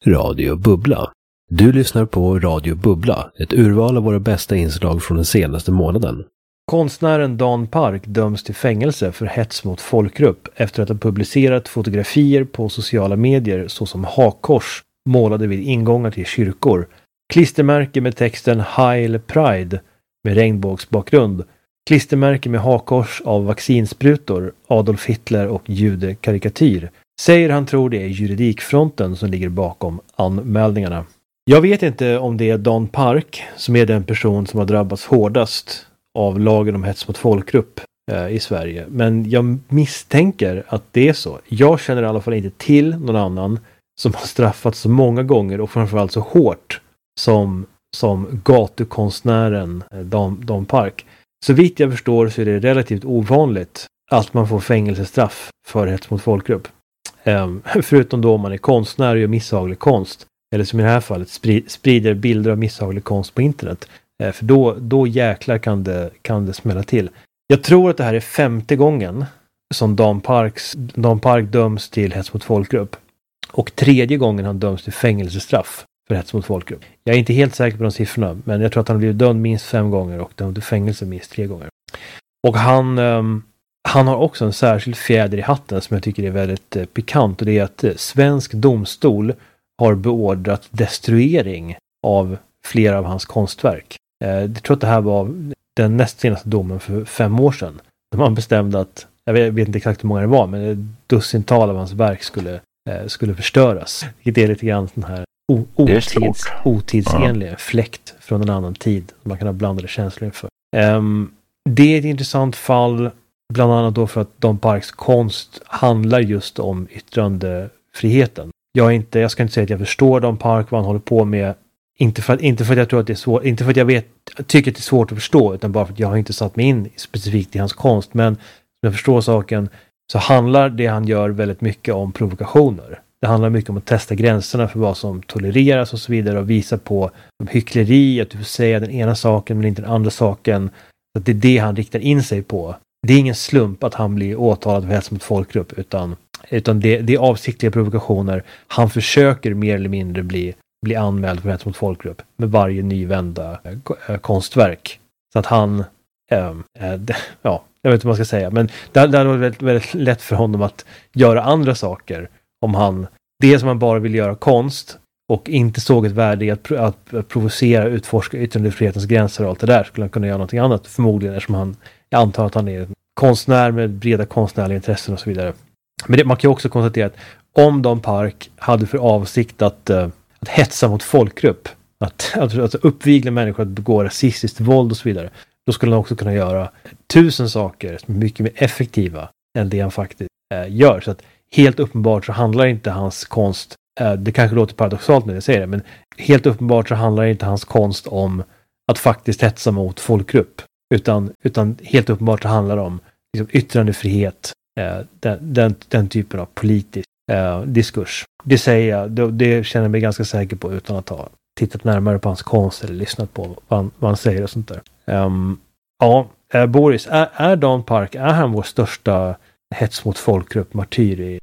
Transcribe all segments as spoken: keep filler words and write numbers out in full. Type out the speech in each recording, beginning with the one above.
Radio Bubbla. Du lyssnar på Radio Bubbla, ett urval av våra bästa inslag från den senaste månaden. Konstnären Dan Park döms till fängelse för hets mot folkgrupp efter att ha publicerat fotografier på sociala medier såsom hakkors målade vid ingångar till kyrkor, klistermärke med texten Heil Pride med regnbågsbakgrund, klistermärke med hakkors av vaccinsprutor, Adolf Hitler och judekarikatyr. Säger han tror det är juridikfronten som ligger bakom anmälningarna. Jag vet inte om det är Dan Park som är den person som har drabbats hårdast av lagen om hets mot folkgrupp eh, i Sverige. Men jag misstänker att det är så. Jag känner i alla fall inte till någon annan som har straffats så många gånger och framförallt så hårt som, som gatukonstnären eh, Dan, Dan Park. Så vitt jag förstår så är det relativt ovanligt att man får fängelsestraff för hets mot folkgrupp. Um, förutom då om man är konstnär och gör misshaglig konst. Eller som i det här fallet spri- sprider bilder av misshaglig konst på internet. Uh, för då, då jäklar kan det, kan det smälla till. Jag tror att det här är femte gången som Dan, Parks, Dan Park döms till hets mot folkgrupp. Och tredje gången han döms till fängelsestraff för hets mot folkgrupp. Jag är inte helt säker på de siffrorna. Men jag tror att han har blivit dömd minst fem gånger och dömd till fängelse minst tre gånger. Och han... Um, Han har också en särskild fjäder i hatten som jag tycker är väldigt eh, pikant. Och det är att eh, svensk domstol har beordrat destruering av flera av hans konstverk. Eh, jag tror att det här var den näst senaste domen för fem år sedan. Där man bestämde att, jag vet, vet inte exakt hur många det var, men ett dussintal av hans verk skulle, eh, skulle förstöras. Det är lite grann den här o- otids, otidsenliga fläkt från en annan tid. Man kan ha blandade känslor inför. Eh, det är ett intressant fall. Bland annat då för att Dan Parks konst handlar just om yttrandefriheten. Jag, är inte, jag ska inte säga att jag förstår Dan Park, vad han håller på med. Inte för att, inte för att jag tror att det är svårt, inte för att jag vet, tycker att det är svårt att förstå, utan bara för att jag har inte satt mig in specifikt i hans konst. Men som jag förstår saken så handlar det han gör väldigt mycket om provokationer. Det handlar mycket om att testa gränserna för vad som tolereras och så vidare och visa på hyckleri, att du får säga den ena saken men inte den andra saken. Att det är det han riktar in sig på. Det är ingen slump att han blir åtalad för hets mot folkgrupp utan, utan det, det är avsiktliga provokationer. Han försöker mer eller mindre bli, bli anmäld för hets mot folkgrupp med varje nyvända äh, konstverk. Så att han, äh, äh, ja, jag vet inte vad man ska säga, men det, det hade varit väldigt, väldigt lätt för honom att göra andra saker om han, det som han bara vill göra konst och inte såg ett värde i att, att, att provocera, utforska yttrandefrihetens gränser och allt det där, skulle han kunna göra någonting annat förmodligen eftersom han, jag antar att han är konstnär med breda konstnärliga intressen och så vidare. Men det, man kan ju också konstatera att om Dan Park hade för avsikt att, uh, att hetsa mot folkgrupp, att, att, att uppvigla människor att begå rasistiskt våld och så vidare, då skulle han också kunna göra tusen saker som är mycket mer effektiva än det han faktiskt uh, gör. Så att helt uppenbart så handlar inte hans konst, uh, det kanske låter paradoxalt när jag säger det, men helt uppenbart så handlar inte hans konst om att faktiskt hetsa mot folkgrupp. Utan, utan helt uppenbart handlar det om liksom, yttrandefrihet, eh, den, den, den typen av politisk eh, diskurs. Det säger jag, det, det känner jag mig ganska säker på utan att ha tittat närmare på hans konst eller lyssnat på vad han, vad han säger och sånt där. Um, ja, eh, Boris, är, är Dan Park, är han vår största hets mot folkgrupp martyr i?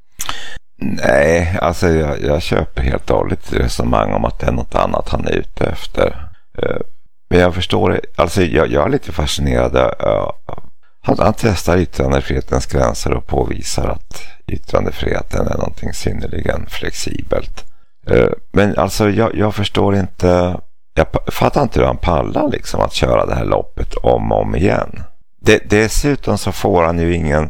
Nej, alltså jag, jag köper helt och hållet resonemang om att det är något annat han är ute efter. Uh, Men jag förstår, alltså jag, jag är lite fascinerad. Uh, han, han testar yttrandefrihetens gränser och påvisar att yttrandefriheten är någonting synnerligen flexibelt. Uh, men alltså jag, jag förstår inte, jag fattar inte hur han pallar liksom att köra det här loppet om och om igen. Det, dessutom så får han ju ingen,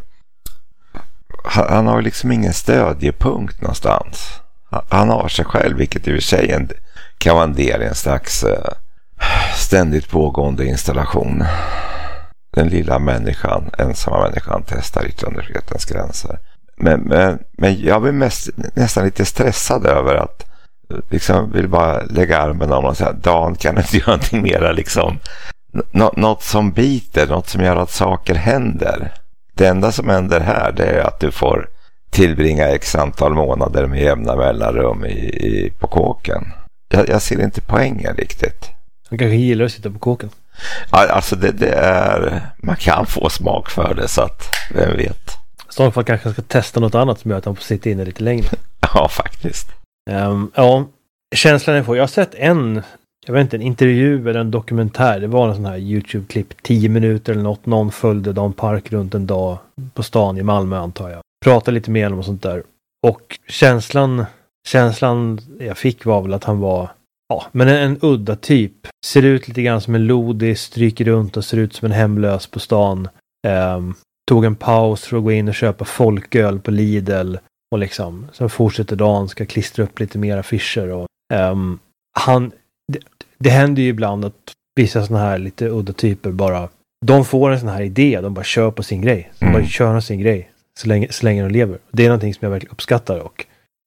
han, han har liksom ingen stödjepunkt någonstans. Han, han har sig själv, vilket i och för sig en, kan vara en del i en slags... Uh, ständigt pågående installation. Den lilla människan, ensamma människan testar yttrandefrihetens gränser. Men, men, men jag blir mest, nästan lite stressad över att liksom vill bara lägga armen om och säga Dan, kan du inte göra någonting mera liksom, Nå- något som biter, något som gör att saker händer. Det enda som händer här, det är att du får tillbringa x antal månader med jämna mellanrum i, i, på kåken. Jag, jag ser inte poängen riktigt. Han kanske gillar att sitta på kåken. Alltså det, det är, man kan få smak för det, så att vem vet. Så fall kanske ska testa något annat som gör att han får sitta inne lite längre. Ja, faktiskt. Um, ja, känslan är för, jag har sett en, jag vet inte, en intervju eller en dokumentär, det var en sån här YouTube-klipp, tio minuter eller något, någon följde Don Park runt en dag på stan i Malmö antar jag. Pratade lite med honom och sånt där. Och känslan, känslan jag fick var väl att han var, ja, men en, en udda typ. Ser ut lite grann som en lodis, stryker runt och ser ut som en hemlös på stan. Um, tog en paus för att gå in och köpa folköl på Lidl. Och liksom, sen fortsätter dagen, ska klistra upp lite mer affischer. Och, um, han, det, det händer ju ibland att vissa såna här lite udda typer bara, de får en sån här idé, de bara kör på sin grej. De bara kör sin grej så länge, så länge de lever. Det är någonting som jag verkligen uppskattar och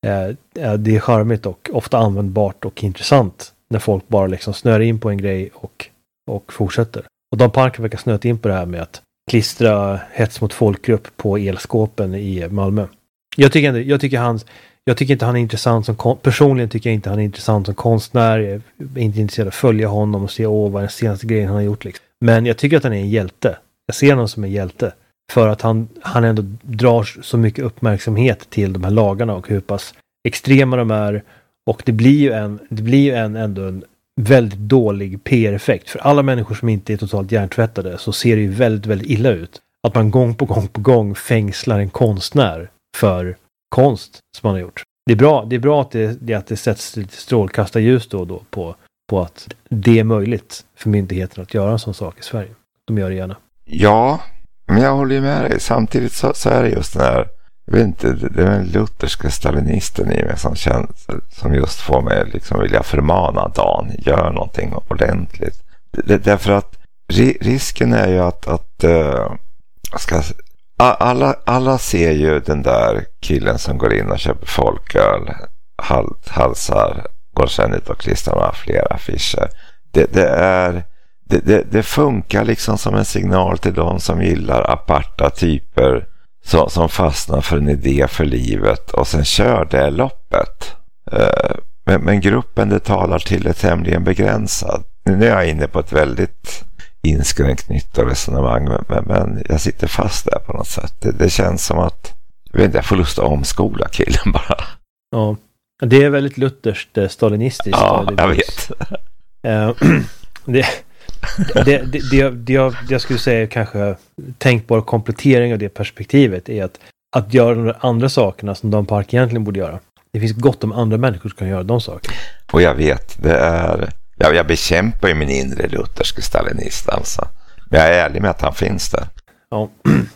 eh, det är charmigt och ofta användbart och intressant när folk bara liksom snör in på en grej och, och fortsätter. Och Don Park verkar snöt in på det här med att klistra hets mot folkgrupp på elskåpen i Malmö. Jag tycker, inte, jag tycker, han, jag tycker inte han är intressant som kon- personligen tycker jag inte han är intressant som konstnär. Jag är inte intresserad av att följa honom och se åh, vad är den senaste grejen han har gjort. Liksom. Men jag tycker att han är en hjälte. Jag ser honom som en hjälte. För att han, han ändå drar så mycket uppmärksamhet till de här lagarna och hur pass extrema de är. Och det blir ju en, det blir ju en, ändå en väldigt dålig P R-effekt. För alla människor som inte är totalt hjärntvättade så ser det ju väldigt, väldigt illa ut. Att man gång på gång på gång fängslar en konstnär för konst som man har gjort. Det är bra, det är bra att, det, det, att det sätts lite strålkastarljus då och då på, på att det är möjligt för myndigheterna att göra en sån sak i Sverige. De gör det gärna. Ja, men jag håller ju med dig. Samtidigt så, så är det just den här, jag vet inte, det, det är den lutherska stalinisten i mig som känns, som just får mig liksom vilja förmana Dan, gör någonting ordentligt. Det, det, därför att ri, risken är ju att, att uh, ska, alla, alla ser ju den där killen som går in och köper folköl, hal, halsar, går sen ut och klistrar med flera affischer. Det, det är Det, det, det funkar liksom som en signal till de som gillar aparta typer som, som fastnar för en idé för livet och sen kör det loppet. Uh, men, men gruppen det talar till är tämligen begränsad. Nu är jag inne på ett väldigt inskränkt nyttoresonemang men, men, men jag sitter fast där på något sätt. Det, det känns som att jag, vet inte, jag får lust att omskola killen bara. Ja, det är väldigt lutherskt stalinistiskt. Ja, det jag vet. Uh, det Det, det, det, det, det, jag, det jag skulle säga kanske tänkbar komplettering av det perspektivet är att, att göra de andra sakerna som Don Park egentligen borde göra. Det finns gott om andra människor som kan göra de sakerna. Och jag vet, det är jag, jag bekämpar ju min inre lutherske stalinist alltså. Men jag är ärlig med att han finns där. Ja,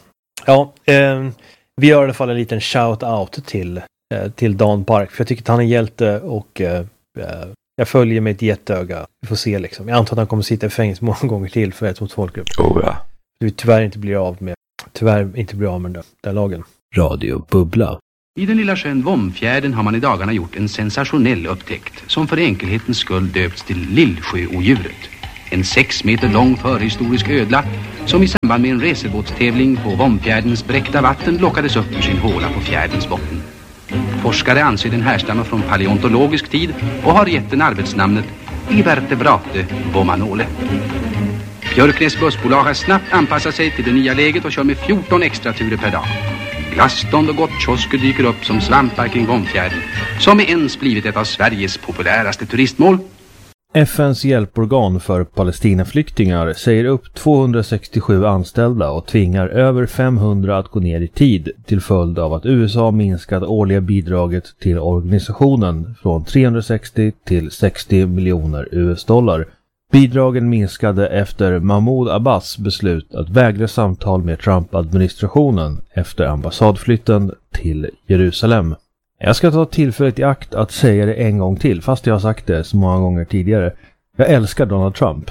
ja eh, vi gör i alla fall en liten shout-out till, eh, till Don Park. För jag tycker att han är hjälte och eh, jag följer med ett jätteöga. Vi får se liksom. Jag antar att han kommer sitta i fängelse många gånger till för ett mot folkgrupp. Oh ja. Vi tyvärr inte blir av med tyvärr inte blir av med den, den lagen. Radio Bubbla. I den lilla sjön Vomfjärden har man i dagarna gjort en sensationell upptäckt som för enkelhetens skull döpts till Lillsjöodjuret. En sex meter lång förhistorisk ödla som i samband med en racerbåtstävling på Vomfjärdens bräckta vatten lockades upp ur sin håla på fjärdens botten. Forskare anser den härstammar från paleontologisk tid och har gett den arbetsnamnet Ivertebrate vomanole. Björknäs bussbolag har snabbt anpassat sig till det nya läget och kör med fjorton extra turer per dag. Glasstånd och gottkiosker dyker upp som svampar kring Vomfjärden, som är ens blivit ett av Sveriges populäraste turistmål. F N:s hjälporgan för Palestinaflyktingar säger upp tvåhundrasextiosju anställda och tvingar över femhundra att gå ner i tid till följd av att U S A minskat årliga bidraget till organisationen från trehundrasextio till sextio miljoner U S-dollar. Bidragen minskade efter Mahmoud Abbas beslut att vägra samtal med Trump-administrationen efter ambassadflytten till Jerusalem. Jag ska ta tillfället i akt att säga det en gång till, fast jag har sagt det så många gånger tidigare. Jag älskar Donald Trump.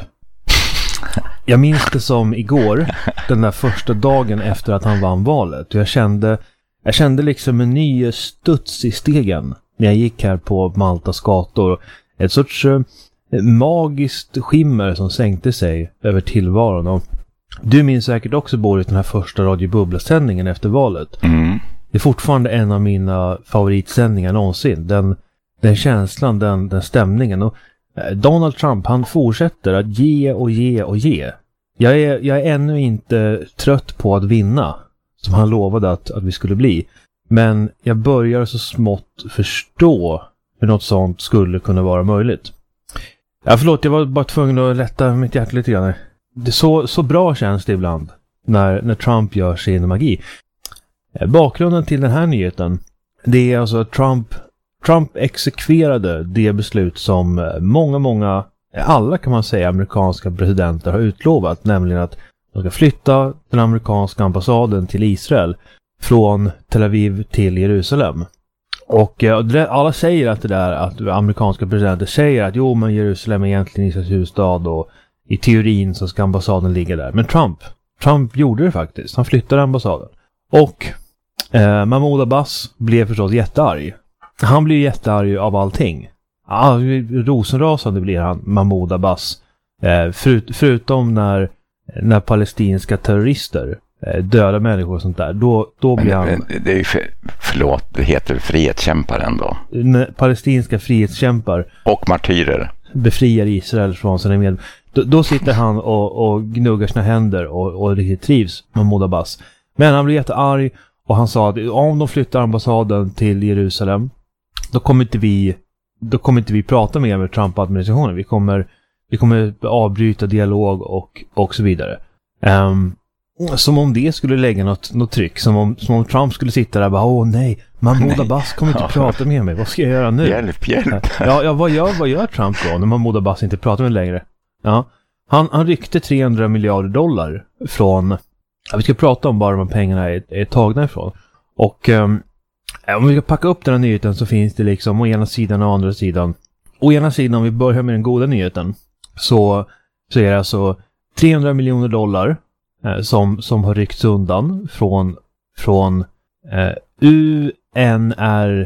Jag minns det som igår, den där första dagen efter att han vann valet. Och jag kände, jag kände liksom en ny studs i stegen när jag gick här på Maltas gator. Ett sorts eh, magiskt skimmer som sänkte sig över tillvaron. Och du minns säkert också, Boris, den här första Radio Bubbla-sändningen efter valet. Mm. Det är fortfarande en av mina favoritsändningar någonsin. Den, den känslan, den, den stämningen. Och Donald Trump, han fortsätter att ge och ge och ge. Jag är, jag är ännu inte trött på att vinna, som han lovade att, att vi skulle bli. Men jag börjar så smått förstå hur något sånt skulle kunna vara möjligt. Ja, förlåt, jag var bara tvungen att lätta mitt hjärta lite grann. Det är så, så bra känns det ibland när, när Trump gör sin magi. Bakgrunden till den här nyheten, det är alltså att Trump, Trump exekverade det beslut som många, många, alla kan man säga, amerikanska presidenter har utlovat, nämligen att de ska flytta den amerikanska ambassaden till Israel från Tel Aviv till Jerusalem. Och alla säger att det där, att amerikanska presidenter säger att jo, men Jerusalem är egentligen Israels huvudstad och i teorin så ska ambassaden ligga där. Men Trump, Trump gjorde det faktiskt. Han flyttade ambassaden. Och eh, Mahmoud Abbas blev förstås jättearg. Han blev jättearg av allting. Ja, rosenrasande blir han, Mahmoud Abbas. Eh, förut, förutom när, när palestinska terrorister eh, dödar människor och sånt där. Då, då blir han... Men, det är ju för, förlåt, det heter frihetskämpar ändå. Palestinska frihetskämpar. Och martyrer. Befriar Israel från sina med. Då, då sitter han och, och gnuggar sina händer och, och riktigt trivs med Mahmoud Abbas. Men han blev jättearg och han sa att om de flyttar ambassaden till Jerusalem, då kommer inte vi då kommer inte vi prata mer med Trump-administrationen. Vi kommer, vi kommer avbryta dialog och, och så vidare. Um, som om det skulle lägga något, något tryck. Som om, som om Trump skulle sitta där och bara, åh nej, Mahmoud Abbas kommer inte prata med mig. Vad ska jag göra nu? Hjälp, hjälp. Ja, ja vad, gör, vad gör Trump då när Mahmoud Abbas inte pratar med längre? Ja, han, han ryckte trehundra miljarder dollar från, ja, vi ska prata om bara de pengarna är, är tagna ifrån. Och um, om vi ska packa upp den här nyheten så finns det liksom å ena sidan och andra sidan. Å ena sidan, om vi börjar med den goda nyheten, så, så är det alltså trehundra miljoner dollar eh, som, som har ryckts undan från, från eh, U N R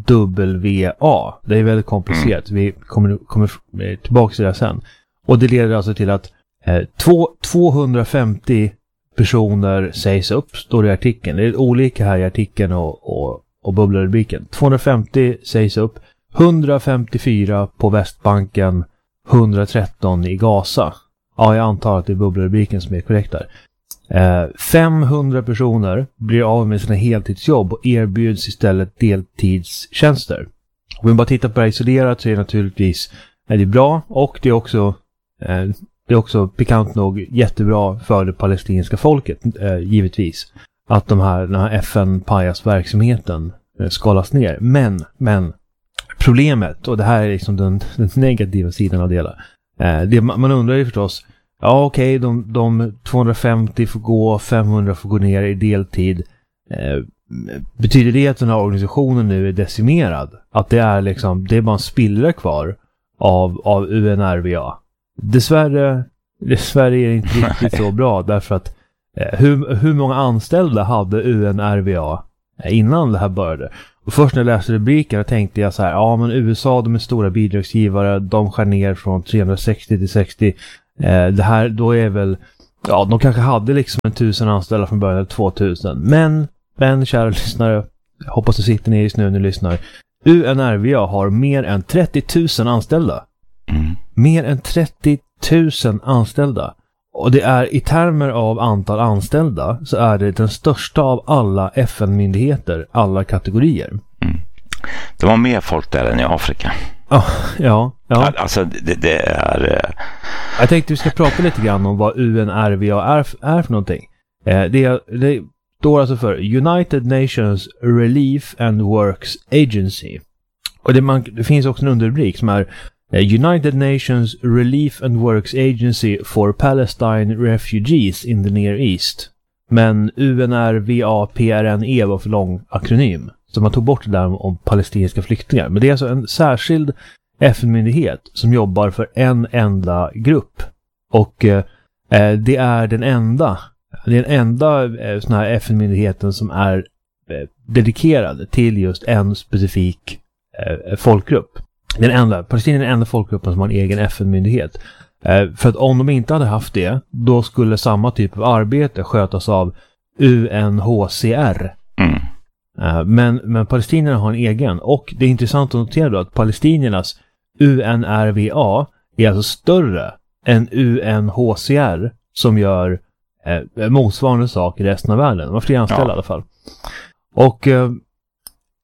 W A. Det är väldigt komplicerat. Vi kommer, kommer tillbaka till det sen. Och det leder alltså till att eh, två, tvåhundrafemtio personer sägs upp, står det i artikeln. Det är olika här i artikeln och, och, och bubblarrubriken. tvåhundrafemtio sägs upp, hundrafemtiofyra på Västbanken, hundratretton i Gaza. Ja, jag antar att det är bubblarrubriken som är korrekt där. Eh, femhundra personer blir av med sina heltidsjobb och erbjuds istället deltidstjänster. Om vi bara tittar på det isolerat så är det naturligtvis är det bra, och det är också eh, det är också pikant nog jättebra för det palestinska folket, eh, givetvis, att de här, den här F N-pajasverksamheten eh, skalas ner. Men, men problemet, och det här är liksom den, den negativa sidan av det hela, eh, det, man undrar ju förstås, ja okej, okay, de, de tvåhundrafemtio får gå, femhundra får gå ner i deltid. Eh, betyder det att den här organisationen nu är decimerad? Att det är liksom, det är bara en spillra kvar av, av U N R W A? Dessvärre, dessvärre är det inte riktigt så bra, därför att eh, hur, hur många anställda hade U N R W A innan det här började? Och först när jag läste rubriken tänkte jag så här, ja men U S A, de är stora bidragsgivare, de skär ner från trehundrasextio till sextio. Eh, det här, då är väl, ja de kanske hade liksom en tusen anställda från början, eller tvåtusen. Men, men kära lyssnare, jag hoppas du sitter ner just nu när du lyssnar. U N R W A har mer än trettio tusen anställda. Mm. Mer än trettio tusen anställda. Och det är i termer av antal anställda så är det den största av alla F N-myndigheter, alla kategorier. Mm. De har mer folk där än i Afrika. Oh, ja, ja. Alltså det, det är... Jag tänkte vi ska prata lite grann om vad U N R W A är, är för någonting. Eh, det, det står alltså för United Nations Relief and Works Agency. Och det, man, det finns också en underrubrik som är United Nations Relief and Works Agency for Palestine Refugees in the Near East. Men U N R W A P R N E var för lång akronym, så man tog bort det där om palestinska flyktingar. Men det är alltså en särskild F N-myndighet som jobbar för en enda grupp. Och eh, det är den enda det är den enda eh, sån här F N-myndigheten som är eh, dedikerad till just en specifik eh, folkgrupp. Den enda, Palestina är den enda folkgruppen som har en egen F N-myndighet. Eh, för att om de inte hade haft det, då skulle samma typ av arbete skötas av U N H C R. Mm. Eh, men, men palestinierna har en egen. Och det är intressant att notera då att palestiniernas U N R W A är alltså större än U N H C R som gör eh, motsvarande sak i resten av världen. De har fler anställda ja. i alla fall. Och... Eh,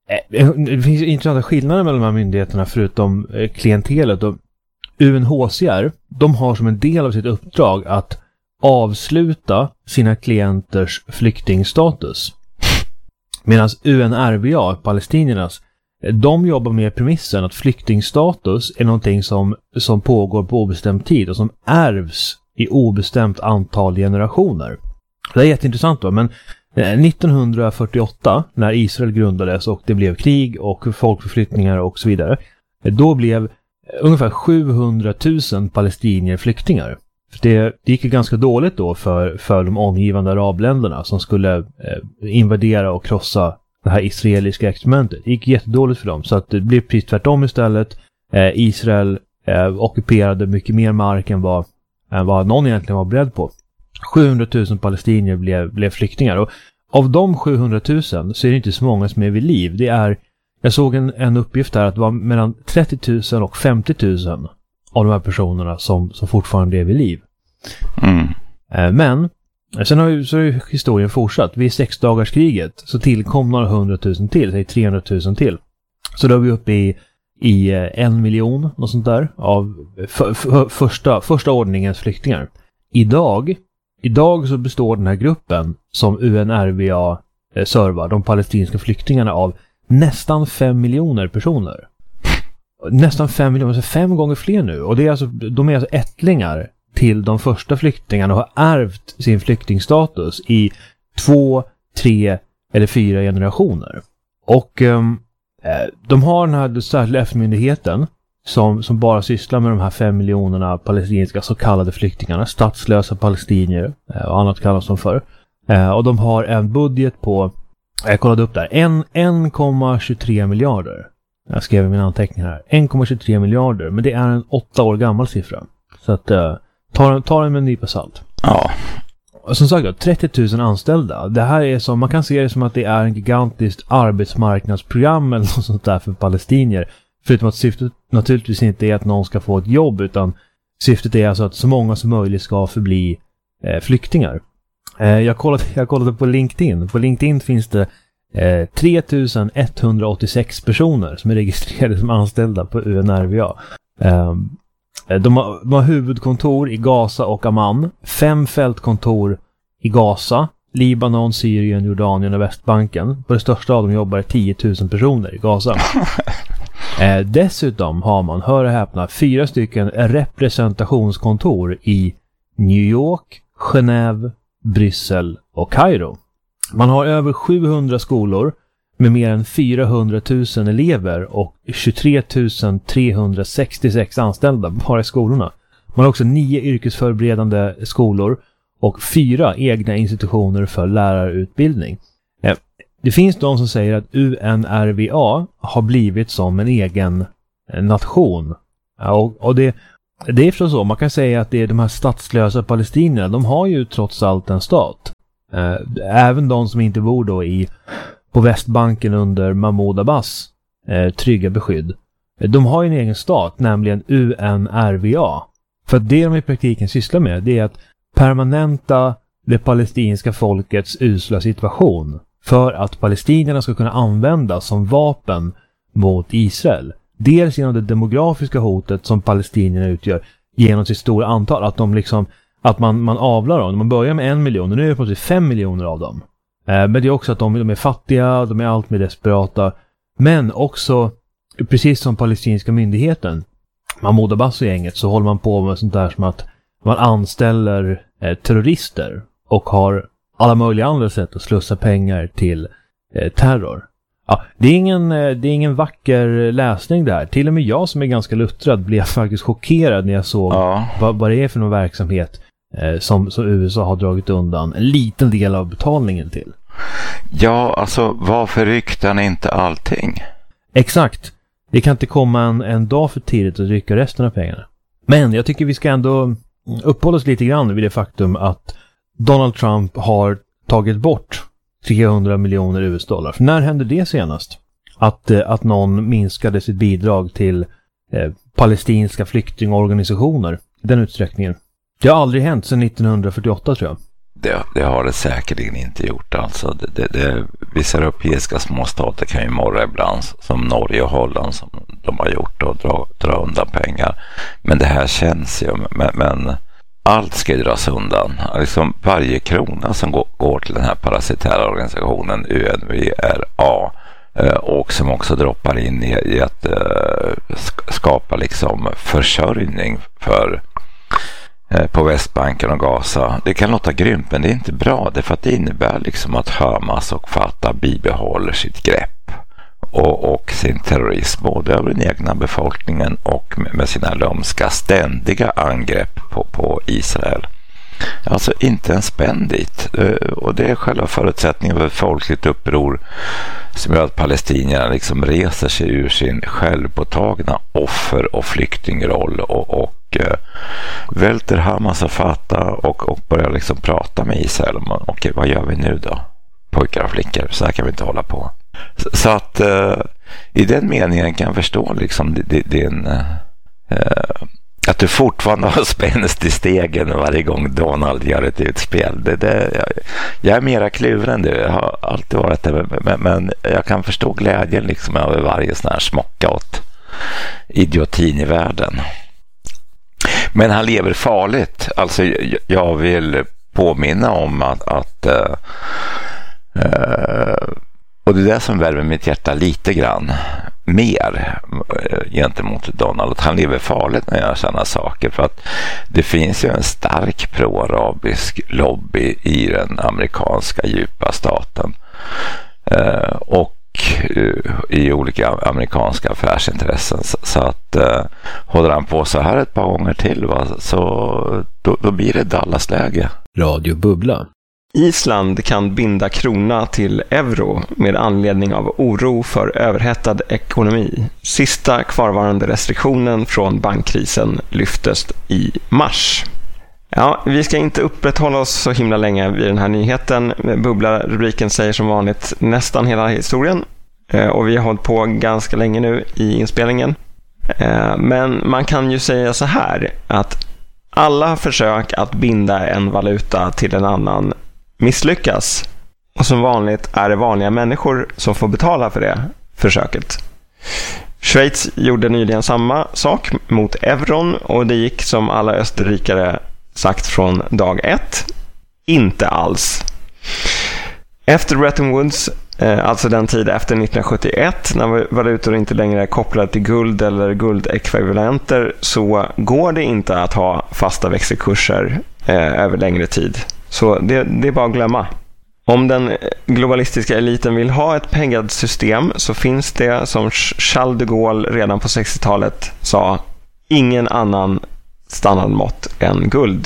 Det finns intressanta skillnader mellan de här myndigheterna förutom klientelet. Och U N H C R, de har som en del av sitt uppdrag att avsluta sina klienters flyktingstatus. Medan U N R W A, palestiniernas, de jobbar med premissen att flyktingstatus är någonting som, som pågår på obestämd tid och som ärvs i obestämt antal generationer. Det är jätteintressant då, men nittonhundrafyrtioåtta, när Israel grundades och det blev krig och folkförflyttningar och så vidare, då blev ungefär sjuhundratusen palestinier flyktingar. Det, det gick ju ganska dåligt då för, för de omgivande arabländerna som skulle eh, invadera och krossa det här israeliska experimentet. Det gick jättedåligt för dem, så att det blev precis tvärtom istället. Eh, Israel eh, ockuperade mycket mer mark än vad, än vad någon egentligen var beredd på. sjuhundratusen palestinier blev, blev flyktingar, och av de sjuhundratusen så är det inte så många som är vid liv. Det är, jag såg en, en uppgift där att det var mellan trettio tusen och femtio tusen av de här personerna som, som fortfarande är vid liv. Mm. Eh, men sen har ju, så har ju historien fortsatt. Vid sexdagarskriget så tillkom några hundratusen till, säg trehundratusen till. Så då är vi uppe i, i en miljon och sånt där av för, för, första, första ordningens flyktingar. Idag, idag så består den här gruppen som U N R W A eh, servar, de palestinska flyktingarna, av nästan fem miljoner personer. Nästan fem miljoner, alltså fem gånger fler nu. Och det är alltså, de är alltså ättlingar till de första flyktingarna och har ärvt sin flyktingstatus i två, tre eller fyra generationer. Och um, de har den här särskilda F N-myndigheten som, som bara sysslar med de här fem miljonerna palestinska så kallade flyktingarna, statslösa palestinier och annat kallas de för. Och de har en budget på, jag kollade upp där, en komma tjugotre miljarder. Jag skrev i mina anteckningar här. en komma tjugotre miljarder, men det är en åtta år gammal siffra. Så att uh, ta, ta den med en nypa salt. Ja. Och som sagt, trettio tusen anställda. Det här är som, man kan se det som att det är en gigantiskt arbetsmarknadsprogram eller något sånt där för palestinier. Förutom att syftet naturligtvis inte är att någon ska få ett jobb, utan syftet är alltså att så många som möjligt ska förbli eh, flyktingar. Eh, jag, kollade, jag kollade på LinkedIn. På LinkedIn finns det Eh, tre tusen etthundraåttiosex personer som är registrerade som anställda på U N R W A. Eh, de, har, de har huvudkontor i Gaza och Amman, fem fältkontor i Gaza, Libanon, Syrien, Jordanien och Västbanken. På det största av dem jobbar tio tusen personer i Gaza. Eh, dessutom har man, hör och häpna, fyra stycken representationskontor i New York, Genève, Bryssel och Kairo. Man har över sjuhundra skolor med mer än fyrahundratusen elever och tjugotre tusen trehundrasextiosex anställda bara i skolorna. Man har också nio yrkesförberedande skolor och fyra egna institutioner för lärarutbildning. Det finns de som säger att U N R W A har blivit som en egen nation. Och, och det, det är förstås så. Man kan säga att det är de här statslösa palestinierna. De har ju trots allt en stat. Även de som inte bor då i, på Västbanken under Mahmoud Abbas eh, trygga beskydd. De har ju en egen stat, nämligen U N R W A. För att det de i praktiken sysslar med, det är att permanenta det palestinska folkets usla situation för att palestinierna ska kunna användas som vapen mot Israel. Dels genom det demografiska hotet som palestinierna utgör genom sitt stora antal, att de liksom att man, man avlar dem. Man börjar med en miljon och nu är det plötsligt fem miljoner av dem. Eh, men det är också att de, de är fattiga, de är allt mer desperata. Men också, precis som palestinska myndigheten, Mahmoud Abbas och gänget, så håller man på med sånt där som att man anställer eh, terrorister och har alla möjliga andra sätt att slussa pengar till eh, terror. Ja, det är ingen, det är ingen vacker läsning där. Till och med jag som är ganska luttrad blev faktiskt chockerad när jag såg ja. vad, vad det är för någon verksamhet eh, som, som U S A har dragit undan en liten del av betalningen till. Ja, alltså varför ryktar ni inte allting? Exakt. Det kan inte komma en, en dag för tidigt att rycka resten av pengarna. Men jag tycker vi ska ändå uppehålla oss lite grann vid det faktum att Donald Trump har tagit bort trehundra miljoner U S-dollar. För när hände det senast? Att, eh, att någon minskade sitt bidrag till eh, palestinska flyktingorganisationer i den utsträckningen. Det har aldrig hänt sedan nittonhundrafyrtioåtta, tror jag. det, det har det säkerligen inte gjort. Alltså det, det, det, vissa europeiska småstater kan ju morra ibland, som Norge och Holland som de har gjort, och dra, dra undan pengar. Men det här känns ju, men, men allt ska ju dras undan. Liksom varje krona som går, går till den här parasitära organisationen U N V R A, och som också droppar in i, i att uh, skapa liksom försörjning för uh, på Västbanken och Gaza. Det kan låta grymt, men det är inte bra, därför att det innebär liksom att Hamas och Fatah bibehåller sitt grepp och, och sin terrorism både över den egna befolkningen och med, med sina lömska ständiga angrepp på, på Israel. Alltså inte en spänn dit. Och det är själva förutsättningen för ett folkligt uppror som gör att palestinierna liksom reser sig ur sin självpåtagna offer- och flyktingroll och, och uh, välter Hamas och Fatah och, och börjar liksom prata med Israel. Och okej, vad gör vi nu då? Pojkar och flickor, så här kan vi inte hålla på. Så, så att uh, i den meningen kan jag förstå liksom din... Uh, att du fortfarande har spänst i stegen varje gång Donald gör ett utspel. Det, det, jag, jag är mera kluven, det har alltid varit det, men, men jag kan förstå glädjen liksom över varje sån här smocka åt idiotin i världen. Men han lever farligt. Alltså jag vill påminna om att, att uh, uh, och det är det som värmer mitt hjärta lite grann mer gentemot Donald. Han lever farligt när jag gör sådana saker, för att det finns ju en stark pro-arabisk lobby i den amerikanska djupa staten eh, och i olika amerikanska affärsintressen. Så, så att eh, håller han på så här ett par gånger till, va, så då, då blir det Dallas-läge. Radio Bubbla. Island kan binda krona till euro med anledning av oro för överhettad ekonomi. Sista kvarvarande restriktionen från bankkrisen lyftes i mars. Ja, vi ska inte upprätthålla oss så himla länge vid den här nyheten. Bubbla-rubriken säger som vanligt nästan hela historien. Och vi har hållit på ganska länge nu i inspelningen. Men man kan ju säga så här, att alla försök att binda en valuta till en annan misslyckas. Och som vanligt är det vanliga människor som får betala för det försöket. Schweiz gjorde nyligen samma sak mot euron, och det gick som alla österrikare sagt från dag ett. Inte alls. Efter Bretton Woods, alltså den tid efter nittonhundrasjuttioett, när valutor inte längre är kopplade till guld eller guldekvivalenter, så går det inte att ha fasta växelkurser eh, över längre tid. Så det, det är bara att glömma. Om den globalistiska eliten vill ha ett pengasystem, så finns det, som Charles de Gaulle redan på sextiotalet sa, ingen annan standardmått än guld.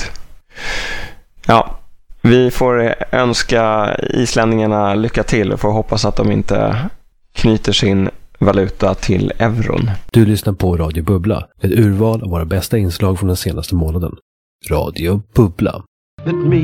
Ja, vi får önska islänningarna lycka till och får hoppas att de inte knyter sin valuta till euron. Du lyssnar på Radio Bubbla, ett urval av våra bästa inslag från den senaste månaden. Radio Bubbla. Let me